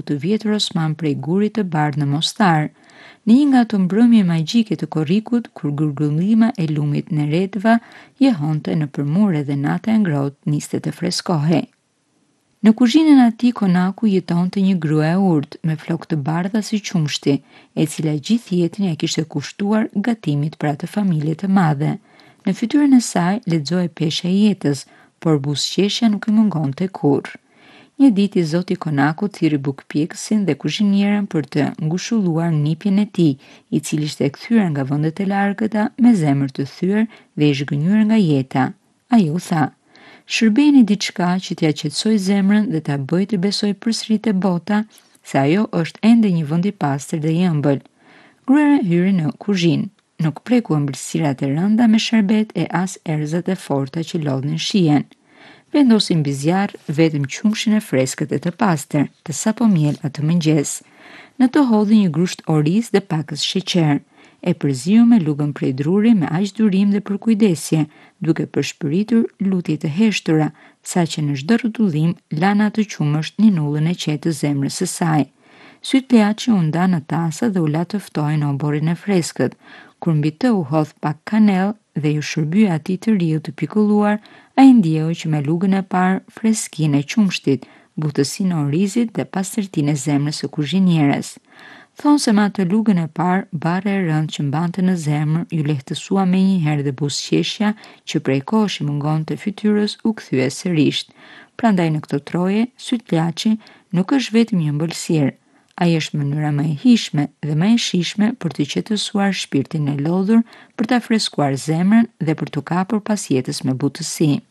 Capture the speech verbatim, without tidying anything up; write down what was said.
të vjetër Osman prej gurit të bardhë në Mostar, në një nga ato mbrëmje magjike të korrikut, kur gurgullima e lumit Neretva jehonte në përmure dhe nata e ngrohtë niste të freskohej. Në kuzhinën atij konaku jetonte një grua e urtë, me flokë të bardha si qumshti, e cila gjithë jetën ja kishte kushtuar gatimit për atë familje të madhe. Në fytyrën e saj lexohej pesha e jetës, por buzëqeshja nuk i mungonte kurrë. Një ditë i zoti konakut thirri bukpjekësin dhe kuzhinierën për të ngushulluar nipjen e tij, i cili ishte kthyer nga vendet e largëta me zemër të thyer dhe i zhgënjur nga jeta. Ai u tha: "Shërbeni diçka që t'ja qetësoj zemrën dhe ta bëj të besoj përsëri te bota se ajo është ende një vend i pastër dhe i ëmbël." Gruaja hyri në kuzhinë. Nuk preku ëmbëlsirat e rënda me sherbet e as erëzat e forta që lodhin shijen. Vendosi mbi zjarr vetëm qumshin e freskët e të pastër, të sapo miel atë mëngjes. Në të hodhi një grusht oriz dhe pakës sheqer. E përziu me lugën prej druri me aq durim dhe përkujdesje, duke përshpëritur lutje të heshtura, saqë në çdo rrotullim lana të qumësht një nullën e qetë të zemrës së saj. Syt plaçi u nda në tasa dhe u la të ftohej në oborrin e freskët. Kur mbi të u hodh pak kanell dhe ju shërbye atij të riu të pikulluar, ai ndjeu që me lugën e parë freskinë e qumshtit, butësinë e orizit dhe pastërtinë e zemrës së kuzhinieres. Thonë se me atë lugën e parë, barre e rëndë që mbante në zemër ju lehtësua me një herë dhe buzëqeshja që prej kohësh i mungonte fytyrës u kthye sërish. Prandaj në këtë troje, syt plaçi nuk është vetëm një ëmbëlsirë, ai është mënyra më e hijshme dhe më e shijshme për të qetësuar shpirtin e lodhur, për ta freskuar zemrën dhe për t'u kapur pas jetës me butësi.